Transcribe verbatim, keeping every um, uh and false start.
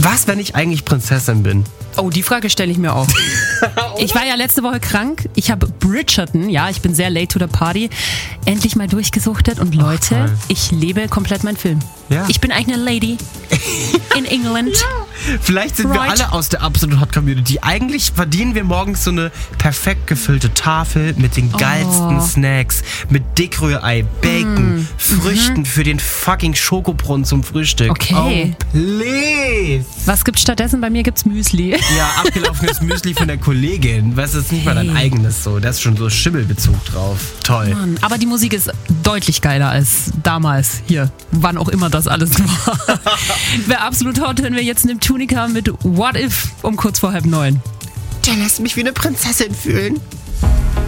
Was, wenn ich eigentlich Prinzessin bin? Oh, die Frage stelle ich mir auch. Ich war ja letzte Woche krank. Ich habe Bridgerton, ja, ich bin sehr late to the party, endlich mal durchgesuchtet. Und Leute, Ach, ich lebe komplett meinen Film. Ja. Ich bin eigentlich eine Lady in England. Ja. Vielleicht sind Right. wir alle aus der Absolute Hot Community. Eigentlich verdienen wir morgens so eine perfekt gefüllte Tafel mit den geilsten Oh. Snacks, mit Dickrührei, Bacon, Mm. Früchten für den fucking Schokobrunnen zum Frühstück. Okay. Oh, please. Was gibt's stattdessen? Bei mir gibt's Müsli. Ja, abgelaufenes Müsli von der Kollegin. Was ist nicht mal dein Hey. eigenes so? Da ist schon so Schimmelbezug drauf. Toll. Mann, aber die Musik ist deutlich geiler als damals hier, wann auch immer das alles war. Wer absolut hot, hören wir jetzt in dem Tunica mit What If um kurz vor halb neun. Der lässt mich wie eine Prinzessin fühlen.